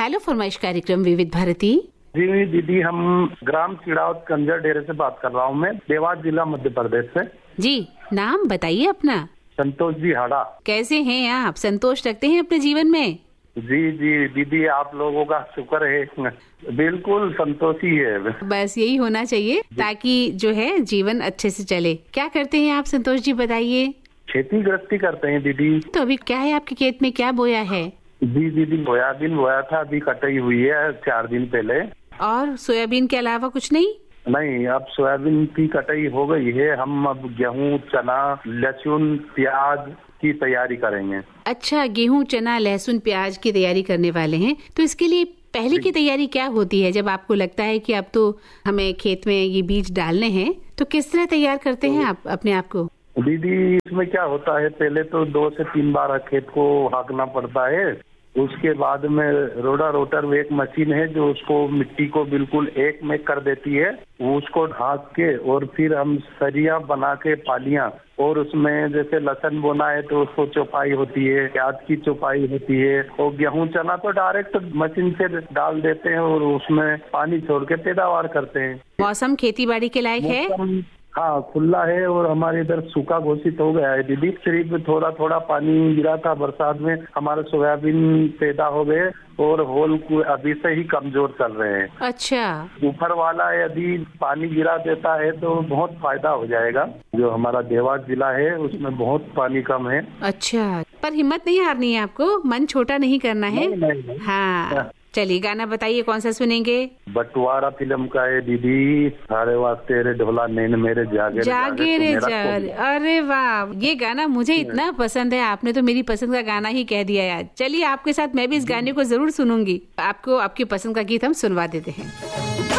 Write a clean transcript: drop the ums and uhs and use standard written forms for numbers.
Hello फरमाइश कार्यक्रम विविध भारती। जी दीदी, हम ग्राम चिड़ावत कंजर डेरे से बात कर रहा हूँ मैं, देवास जिला मध्य प्रदेश से। जी, नाम बताइए अपना। संतोष जी हाड़ा। कैसे हैं आप? संतोष रखते हैं अपने जीवन में? जी जी दीदी, आप लोगों का शुक्र है, बिल्कुल संतोषी है। बस यही होना चाहिए ताकि जो है जीवन अच्छे से चले। क्या करते हैं आप संतोष जी, बताइए। खेती गृहस्थी करते हैं दीदी। तो अभी क्या है आपके खेत में, क्या बोया है? जी दीदी, सोयाबीन बोया था, अभी कटाई हुई है 4 दिन पहले। और सोयाबीन के अलावा कुछ नहीं? नहीं, अब सोयाबीन की कटाई हो गई है। हम अब गेहूं, चना, लहसुन, प्याज की तैयारी करेंगे। अच्छा, गेहूं, चना, लहसुन, प्याज की तैयारी करने वाले हैं। तो इसके लिए पहले की तैयारी क्या होती है? जब आपको लगता है कि अब तो हमें खेत में ये बीज डालने हैं, तो किस तरह तैयार करते हैं आप अपने आप को? दीदी, इसमें क्या होता है, पहले तो 2 से 3 बार खेत को हाँकना पड़ता है। उसके बाद में रोटर एक मशीन है जो उसको मिट्टी को बिल्कुल एक में कर देती है। उसको ढाक के और फिर हम सरिया बना के पालियां, और उसमें जैसे लहसुन बोना है तो उसको चौपाई होती है, प्याज की चौपाई होती है, और गेहूं चना तो डायरेक्ट मशीन से डाल देते हैं और उसमें पानी छोड़ के पैदावार करते हैं। मौसम खेती बाड़ी के लायक है? हाँ, खुला है और हमारे इधर सूखा घोषित हो गया है दीदी। सिर्फ थोड़ा थोड़ा पानी गिरा था बरसात में, हमारे सोयाबीन पैदा हो गए और होल अभी से ही कमजोर चल रहे हैं। अच्छा। ऊपर वाला यदि पानी गिरा देता है तो बहुत फायदा हो जाएगा। जो हमारा देवास जिला है उसमें बहुत पानी कम है। अच्छा, पर हिम्मत नहीं हारनी है आपको, मन छोटा नहीं करना है। नहीं। हाँ, चलिए गाना बताइए, कौन सा सुनेंगे? बंटवारा फिल्म का है दीदी, सारे वास्ते रे ढोला नैन मेरे जागे जागे रे जागे। अरे वाह, ये गाना मुझे इतना पसंद है, आपने तो मेरी पसंद का गाना ही कह दिया यार। चलिए आपके साथ मैं भी इस गाने को जरूर सुनूंगी। आपको आपकी पसंद का गीत हम सुनवा देते हैं।